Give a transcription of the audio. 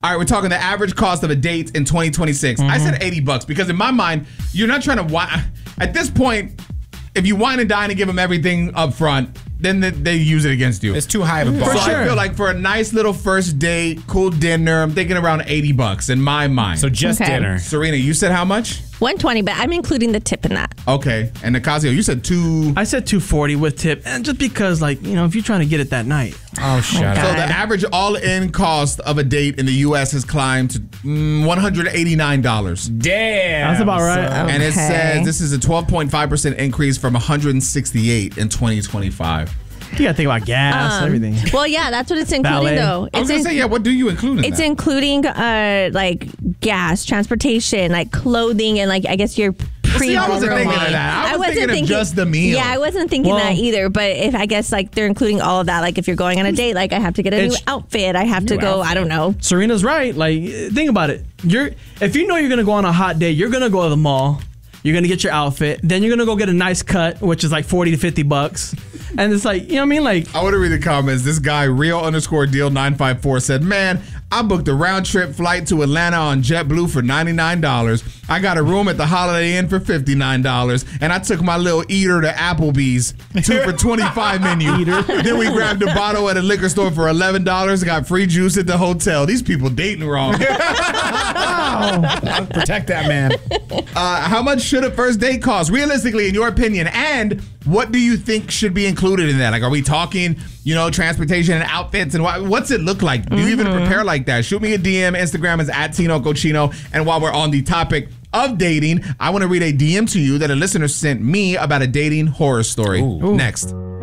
All right, we're talking the average cost of a date in 2026. I said $80 because in my mind, you're not trying to at this point, if you wine and dine and give them everything up front, then they use it against you. It's too high of a bar. So I feel like for a nice little first date, cool dinner, I'm thinking around $80 in my mind. So just dinner. Serena, you said how much? $120, but I'm including the tip in that. Okay. And Nicasio, you said I said $240 with tip, and just because, like, you know, if you're trying to get it that night. Oh, shut up. So the average all-in cost of a date in the U.S. has climbed to $189. Damn. That's about right. And it says this is a 12.5% increase from $168 in 2025. You gotta think about gas, everything. Well, yeah, that's what it's including, though. I was going to say, what do you include in It's that? including, like, gas, transportation, like, clothing, and, like, I guess your See, I wasn't thinking of that. I was thinking of just the meal. Yeah, I wasn't thinking that either. But if I guess, like, they're including all of that. Like, if you're going on a date, like, I have to get a new outfit. I have to go, I don't know. Serena's right. Like, think about it. If you know you're going to go on a hot date, you're going to go to the mall. You're going to get your outfit. Then you're going to go get a nice cut, which is like $40 to $50. And it's like, you know what I mean? Like, I want to read the comments. This guy, real_deal954, said, man, I booked a round trip flight to Atlanta on JetBlue for $99. I got a room at the Holiday Inn for $59. And I took my little eater to Applebee's, 2 for $25 menu. Then we grabbed a bottle at a liquor store for $11. Got free juice at the hotel. These people dating wrong. Protect that man. How much should a first date cost, realistically, in your opinion? And what do you think should be included in that? Like, are we talking, transportation and outfits? And what's it look like? Do you even prepare like that? Shoot me a DM. Instagram is @TinoCochino. And while we're on the topic of dating, I want to read a DM to you that a listener sent me about a dating horror story. Next.